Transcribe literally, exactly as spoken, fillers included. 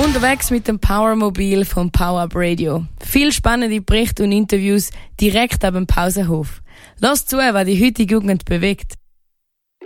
unterwegs mit dem Powermobil vom Power Radio. Viel spannende Berichte und Interviews direkt ab dem Pausenhof. Lass zu, was die heutige Jugend bewegt.